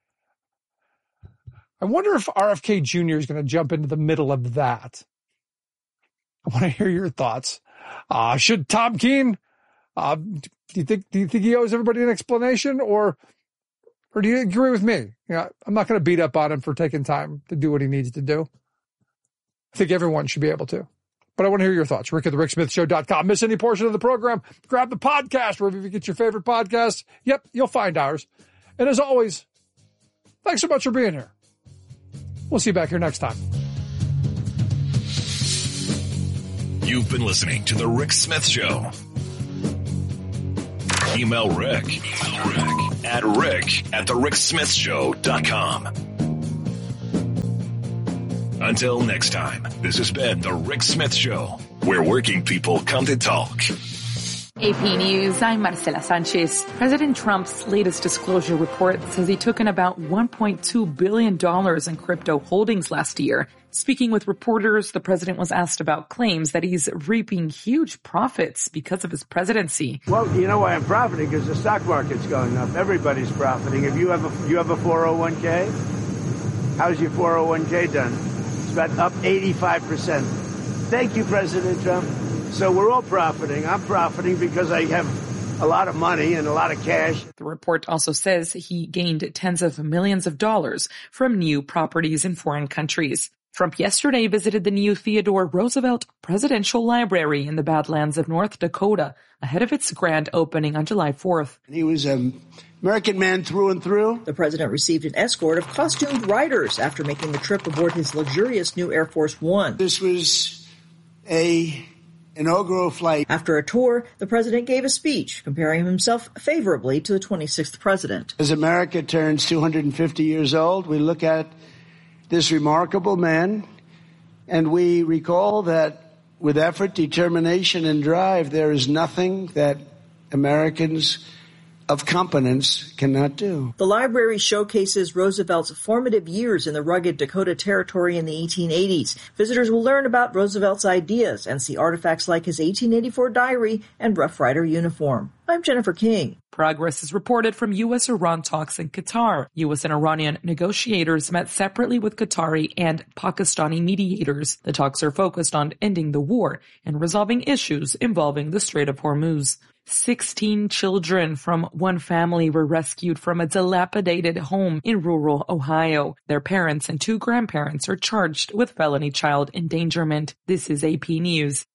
I wonder if R F K Junior is going to jump into the middle of that. I want to hear your thoughts. Uh, should Tom Keene, uh, do you think, do you think he owes everybody an explanation or, or do you agree with me? You know, I'm not going to beat up on him for taking time to do what he needs to do. I think everyone should be able to. But I want to hear your thoughts. Rick at the Rick Smith Show dot com. Miss any portion of the program? Grab the podcast wherever you get your favorite podcasts. Yep, you'll find ours. And as always, thanks so much for being here. We'll see you back here next time. You've been listening to The Rick Smith Show. Email Rick, Email Rick at rick at the rick smith show dot com. Until next time, this has been The Rick Smith Show, where working people come to talk. A P News, I'm Marcela Sanchez. President Trump's latest disclosure report says he took in about one point two billion dollars in crypto holdings last year. Speaking with reporters, the president was asked about claims that he's reaping huge profits because of his presidency. Well, you know why I'm profiting? Because the stock market's going up. Everybody's profiting. If you have a, you have a four oh one k, how's your four oh one k done? It's about up eighty-five percent. Thank you, President Trump. So we're all profiting. I'm profiting because I have a lot of money and a lot of cash. The report also says he gained tens of millions of dollars from new properties in foreign countries. Trump yesterday visited the new Theodore Roosevelt Presidential Library in the Badlands of North Dakota ahead of its grand opening on July fourth. He was an American man through and through. The president received an escort of costumed riders after making the trip aboard his luxurious new Air Force One. This was a inaugural flight. After a tour, the president gave a speech comparing himself favorably to the twenty-sixth president. As America turns two hundred fifty years old, we look at this remarkable man, and we recall that with effort, determination, and drive, there is nothing that Americans of competence cannot do. The library showcases Roosevelt's formative years in the rugged Dakota Territory in the eighteen eighties. Visitors will learn about Roosevelt's ideas and see artifacts like his eighteen eighty-four diary and Rough Rider uniform. I'm Jennifer King. Progress is reported from U S Iran talks in Qatar. U S and Iranian negotiators met separately with Qatari and Pakistani mediators. The talks are focused on ending the war and resolving issues involving the Strait of Hormuz. Sixteen children from one family were rescued from a dilapidated home in rural Ohio. Their parents and two grandparents are charged with felony child endangerment. This is A P News.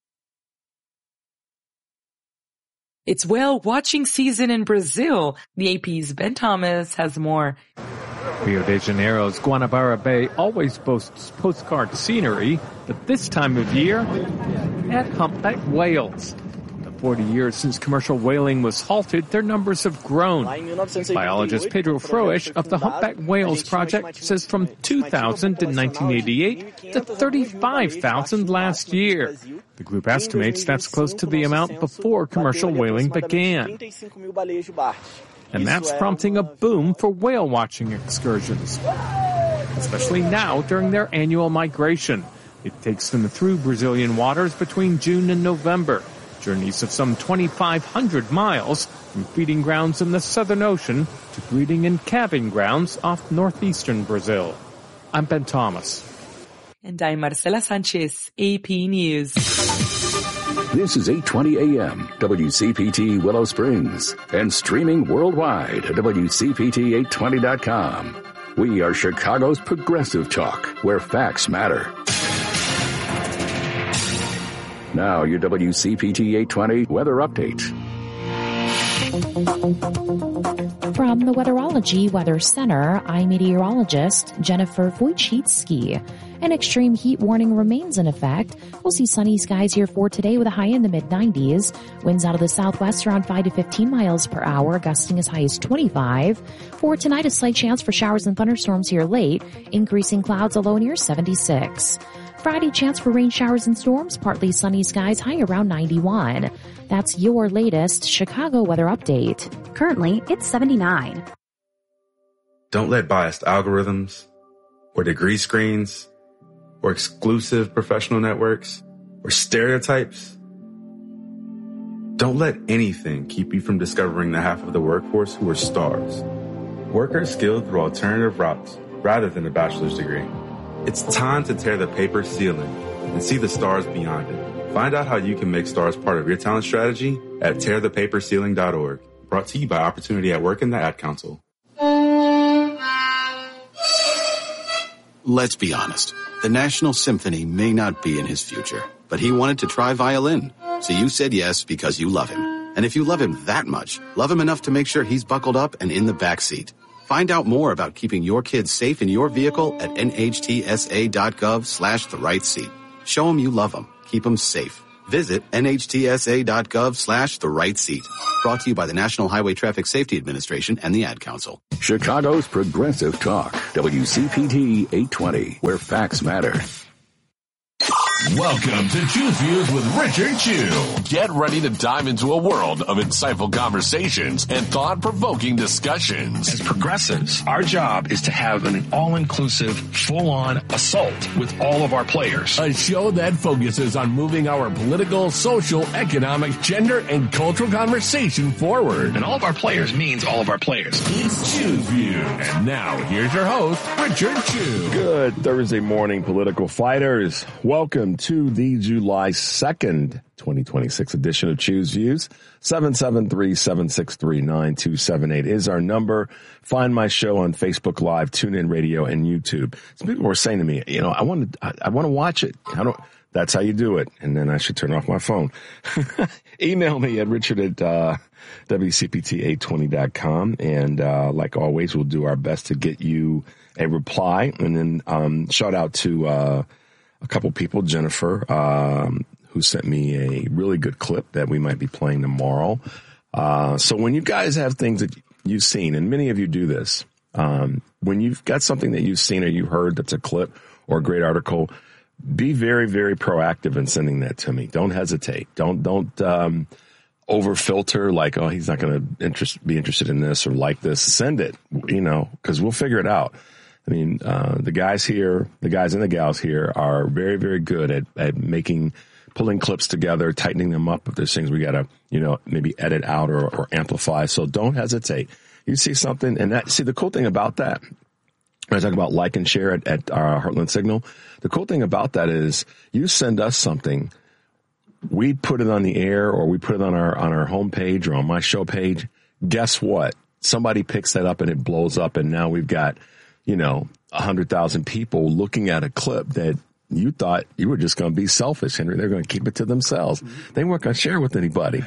It's whale watching season in Brazil. The A P's Ben Thomas has more. Rio de Janeiro's Guanabara Bay always boasts postcard scenery, but this time of year, add humpback whales. forty years since commercial whaling was halted, their numbers have grown. Biologist Pedro Froisch of the Humpback Whales Project says from two thousand in nineteen eighty-eight to thirty-five thousand last year. The group estimates that's close to the amount before commercial whaling began. And that's prompting a boom for whale watching excursions, especially now during their annual migration. It takes them through Brazilian waters between June and November. Journeys of some twenty-five hundred miles from feeding grounds in the Southern Ocean to breeding and calving grounds off northeastern Brazil. I'm Ben Thomas. And I'm Marcela Sanchez, A P News. This is eight twenty A M, W C P T Willow Springs, and streaming worldwide at W C P T eight twenty dot com. We are Chicago's progressive talk, where facts matter. Now, your W C P T eight twenty weather update. From the Weatherology Weather Center, I'm meteorologist Jennifer Wojcicki. An extreme heat warning remains in effect. We'll see sunny skies here for today with a high in the mid nineties. Winds out of the southwest around five to fifteen miles per hour, gusting as high as twenty-five. For tonight, a slight chance for showers and thunderstorms here late, increasing clouds, a low near seventy-six. Friday, chance for rain showers and storms, partly sunny skies, high around ninety-one. That's your latest Chicago weather update. Currently, it's seventy-nine. Don't let biased algorithms or degree screens or exclusive professional networks or stereotypes. Don't let anything keep you from discovering the half of the workforce who are stars. Workers skilled through alternative routes rather than a bachelor's degree. It's time to tear the paper ceiling and see the stars beyond it. Find out how you can make stars part of your talent strategy at tear the paper ceiling dot org. Brought to you by Opportunity at Work and the Ad Council. Let's be honest. The National Symphony may not be in his future, but he wanted to try violin. So you said yes because you love him. And if you love him that much, love him enough to make sure he's buckled up and in the back seat. Find out more about keeping your kids safe in your vehicle at nhtsa.gov slash the right seat. Show them you love them. Keep them safe. Visit nhtsa.gov slash the right seat. Brought to you by the National Highway Traffic Safety Administration and the Ad Council. Chicago's Progressive Talk, W C P T eight twenty, where facts matter. Welcome to Choose Views with Richard Chew. Get ready to dive into a world of insightful conversations and thought-provoking discussions. As progressives, our job is to have an all-inclusive, full-on assault with all of our players. A show that focuses on moving our political, social, economic, gender, and cultural conversation forward. And all of our players means all of our players. It's Choose Views. And now, here's your host, Richard Chew. Good Thursday morning, political fighters. Welcome to the July second, twenty twenty-six edition of Choose Views. seven seven three, seven six three, nine two seven eight is our number. Find my show on Facebook Live, TuneIn Radio, and YouTube. Some people were saying to me, you know, I want to, I, I want to watch it. I don't, that's how you do it. And then I should turn off my phone. Email me at richard at uh, W C P T eight twenty dot com. And uh, like always, we'll do our best to get you a reply. And then um, shout out to uh, a couple people, Jennifer, um, who sent me a really good clip that we might be playing tomorrow. Uh, so when you guys have things that you've seen, and many of you do this, um, when you've got something that you've seen or you heard that's a clip or a great article, be very, very proactive in sending that to me. Don't hesitate. Don't, don't, um, over filter like, oh, he's not going to interest, be interested in this or like this. Send it, you know, cause we'll figure it out. I mean, uh, the guys here, the guys and the gals here are very, very good at, at making, pulling clips together, tightening them up. If there's things we got to, you know, maybe edit out or, or amplify. So don't hesitate. You see something, and that, see, the cool thing about that, when I talk about like and share at, at our Heartland Signal, the cool thing about that is you send us something, we put it on the air or we put it on our, on our homepage or on my show page. Guess what? Somebody picks that up and it blows up, and now we've got, you know, a hundred thousand people looking at a clip that you thought you were just going to be selfish, Henry. They're going to keep it to themselves. They weren't going to share with anybody.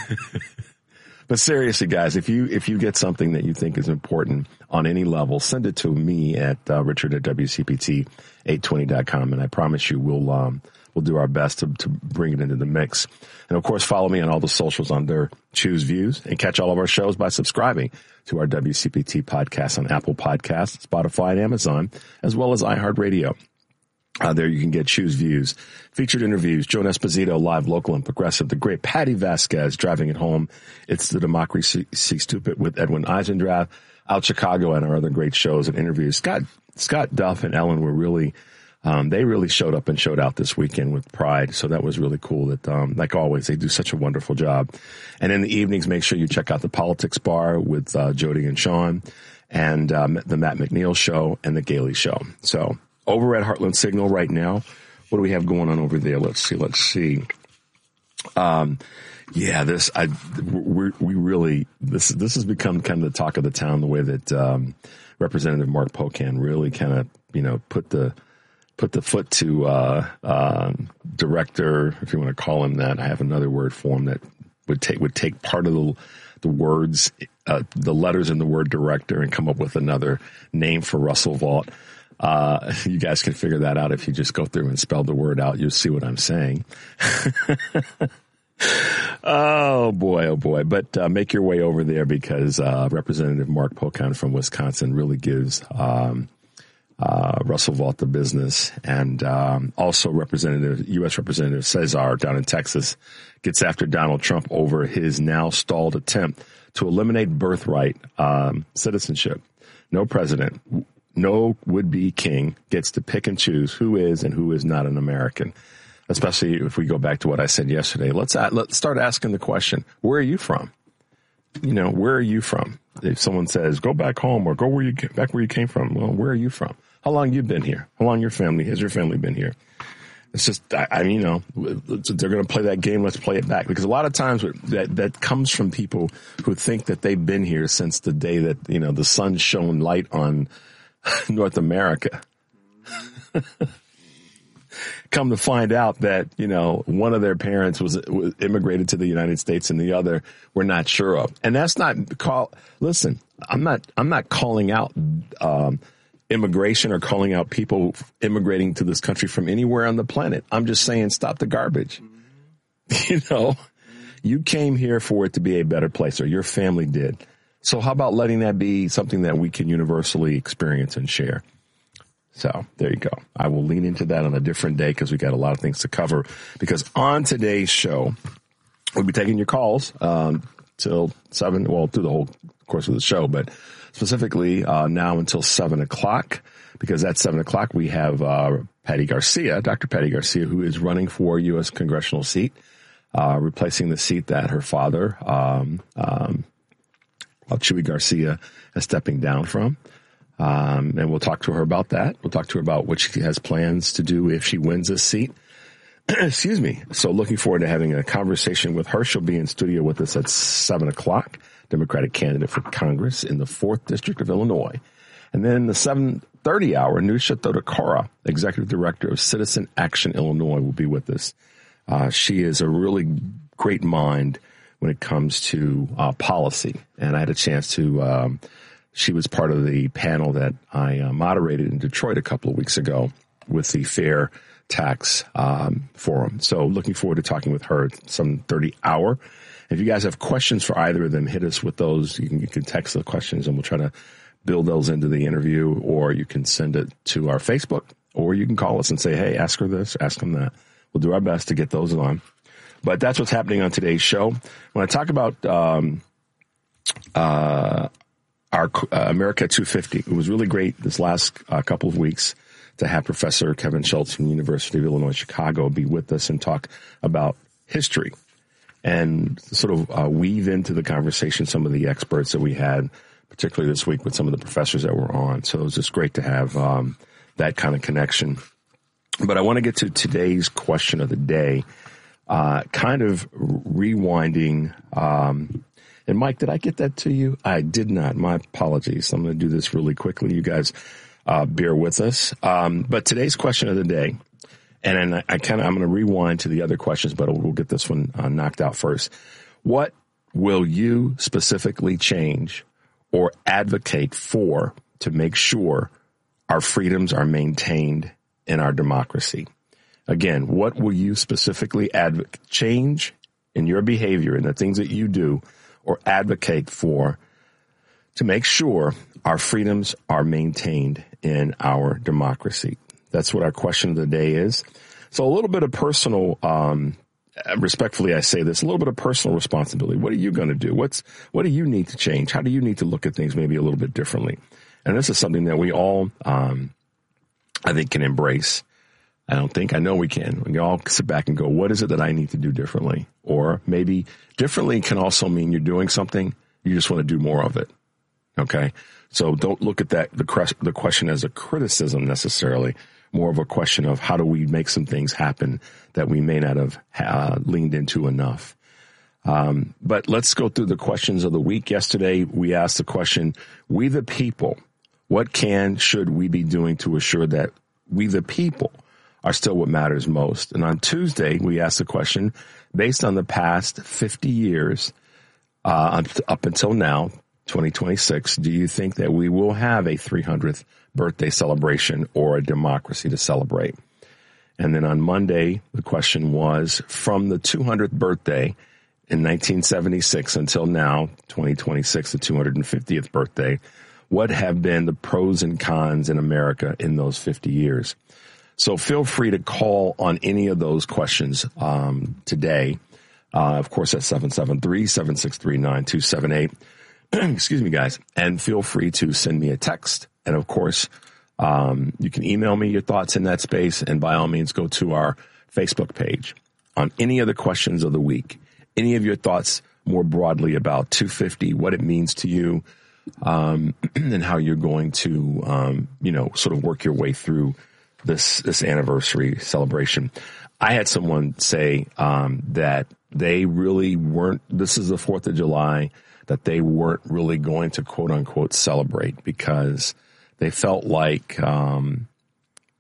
But seriously, guys, if you, if you get something that you think is important on any level, send it to me at uh, Richard at W C P T eight twenty dot com. And I promise you we'll, um, we'll do our best to, to bring it into the mix. And of course, follow me on all the socials under Choose Views, and catch all of our shows by subscribing to our W C P T podcast on Apple Podcasts, Spotify, and Amazon, as well as iHeartRadio. Uh, there you can get Choose Views, featured interviews, Joan Esposito, live, local, and progressive, the great Patty Vasquez, driving it home. It's the Democracy Stupid with Edwin Eisendrath, Out Chicago, and our other great shows and interviews. Scott, Scott Duff and Ellen were really, um, they really showed up and showed out this weekend with pride. So that was really cool that, um, like always, they do such a wonderful job. And in the evenings, make sure you check out the Politics Bar with, uh, Jody and Sean, and, um, the Matt McNeil Show and the Gailey Show. So, over at Heartland Signal right now, what do we have going on over there? Let's see. Let's see. Um, yeah, this, I, we we really, this, this has become kind of the talk of the town, the way that, um, Representative Mark Pocan really kind of, you know, put the, put the foot to, uh, um, director, if you want to call him that. I have another word for him that would take, would take part of the, the words, uh, the letters in the word director and come up with another name for Russell Vought. Uh, you guys can figure that out if you just go through and spell the word out. You'll see what I'm saying. Oh boy, oh boy. But, uh, make your way over there because, uh, Representative Mark Pocan from Wisconsin really gives, um, uh, Russell Vought the business. And, um, also Representative, U S Representative Cesar down in Texas gets after Donald Trump over his now stalled attempt to eliminate birthright, um, citizenship. No president, no would-be king gets to pick and choose who is and who is not an American, especially if we go back to what I said yesterday. Let's let's start asking the question, where are you from? You know, where are you from? If someone says, go back home or go where you back where you came from, well, where are you from? How long you been here? How long your family, has your family been here? It's just, I, I mean, you know, they're going to play that game. Let's play it back. Because a lot of times that, that comes from people who think that they've been here since the day that, you know, the sun shone light on North America. come to find out that, you know, one of their parents was, was immigrated to the United States and the other we're not sure of. And that's not call. Listen, I'm not, I'm not calling out, um, immigration or calling out people immigrating to this country from anywhere on the planet. I'm just saying, stop the garbage. You know, you came here for it to be a better place, or your family did. So how about letting that be something that we can universally experience and share? So there you go. I will lean into that on a different day because we got a lot of things to cover. Because on today's show, we'll be taking your calls um, till seven, well, through the whole course of the show, but specifically uh, now until seven o'clock, because at seven o'clock we have uh, Patty Garcia, Doctor Patty Garcia, who is running for U S congressional seat, uh, replacing the seat that her father, um, um, Chuy Garcia, is stepping down from. Um, and we'll talk to her about that. We'll talk to her about what she has plans to do if she wins this seat. Excuse me. So looking forward to having a conversation with her. She'll be in studio with us at seven o'clock, Democratic candidate for Congress in the fourth District of Illinois. And then the seven thirty hour, Nusha Thodakara, Executive Director of Citizen Action Illinois, will be with us. Uh, she is a really great mind when it comes to uh, policy. And I had a chance to, um, she was part of the panel that I uh, moderated in Detroit a couple of weeks ago with the Fair Tax um, Forum. So looking forward to talking with her at some thirty hour. If you guys have questions for either of them, hit us with those. You can, you can text the questions and we'll try to build those into the interview, or you can send it to our Facebook, or you can call us and say, hey, ask her this, ask them that. We'll do our best to get those on. But that's what's happening on today's show. When I talk about um, uh, our uh, America two fifty, it was really great this last uh, couple of weeks to have Professor Kevin Schultz from the University of Illinois Chicago be with us and talk about history and sort of uh, weave into the conversation some of the experts that we had, particularly this week with some of the professors that were on. So it was just great to have um, that kind of connection. But I want to get to today's question of the day, uh, kind of rewinding. Um, and Mike, did I get that to you? I did not. My apologies. I'm going to do this really quickly. You guys uh, bear with us. Um, but today's question of the day, and, and I, I kind of, I'm going to rewind to the other questions, but we'll get this one uh, knocked out first. What will you specifically change or advocate for to make sure our freedoms are maintained in our democracy? Again, what will you specifically advocate, change in your behavior and the things that you do or advocate for to make sure our freedoms are maintained in our democracy? That's what our question of the day is. So a little bit of personal, um, respectfully, I say this, a little bit of personal responsibility. What are you going to do? What's, what do you need to change? How do you need to look at things maybe a little bit differently? And this is something that we all, um, I think, can embrace. I don't think, I know we can. We can all sit back and go, what is it that I need to do differently? Or maybe differently can also mean you're doing something, you just want to do more of it. Okay. So don't look at that, the, the question as a criticism necessarily, more of a question of how do we make some things happen that we may not have uh, leaned into enough. Um, but let's go through the questions of the week. Yesterday, we asked the question, we the people, what can, should we be doing to assure that we the people are still what matters most? And on Tuesday, we asked the question, based on the past fifty years, uh, up until now, twenty twenty-six, do you think that we will have a three hundredth birthday celebration or a democracy to celebrate? And then on Monday, the question was, from the two hundredth birthday in nineteen seventy-six until now, twenty twenty-six, the two hundred fiftieth birthday, what have been the pros and cons in America in those fifty years? So feel free to call on any of those questions um, today, uh, of course, at seven seven three, seven six three, nine two seven eight. Excuse me, guys. And feel free to send me a text. And of course, um, you can email me your thoughts in that space. And by all means, go to our Facebook page on any of the questions of the week. Any of your thoughts more broadly about two fifty, what it means to you, um, and how you're going to, um, you know, sort of work your way through this, this anniversary celebration. I had someone say, um, that they really weren't, this is the fourth of July, that they weren't really going to quote unquote celebrate because they felt like, um,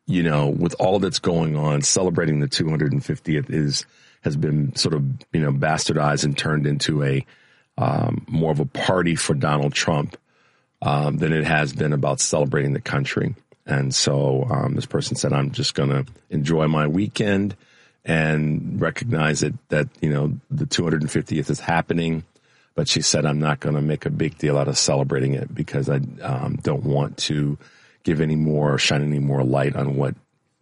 you know, with all that's going on, celebrating the two hundred fiftieth is, has been sort of, you know, bastardized and turned into a, um, more of a party for Donald Trump, um, than it has been about celebrating the country. And so, um, this person said, I'm just going to enjoy my weekend and recognize it that, you know, the two hundred fiftieth is happening. But she said, I'm not going to make a big deal out of celebrating it because I um, don't want to give any more, shine any more light on what